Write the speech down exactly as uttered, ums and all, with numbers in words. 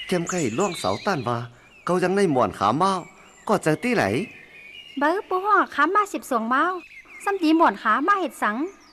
เข้มไข่ล่วงเสาต้านว่าเขายังในหมอนขาเมาก็จะตี้ไหลเบ้อปูห่อขามาสิบสองเมาซ้ำตีหมวนขามาเห็ดสัง